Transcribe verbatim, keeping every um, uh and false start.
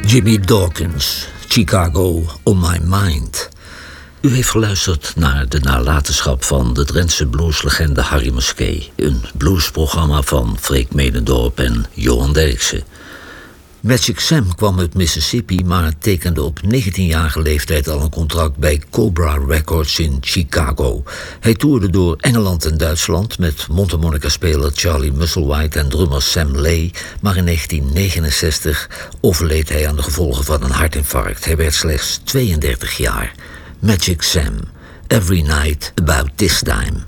Jimmy Dawkins, Chicago on my mind. U heeft geluisterd naar de nalatenschap van de Drentse blueslegende Harry Muskee. Een bluesprogramma van Freek Medendorp en Johan Derksen. Magic Sam kwam uit Mississippi, maar tekende op negentienjarige leeftijd al een contract bij Cobra Records in Chicago. Hij toerde door Engeland en Duitsland met mondharmonica-speler Charlie Musselwhite en drummer Sam Lay, maar in negentien negenenzestig overleed hij aan de gevolgen van een hartinfarct. Hij werd slechts tweeëndertig jaar. Magic Sam, Every Night About This Time.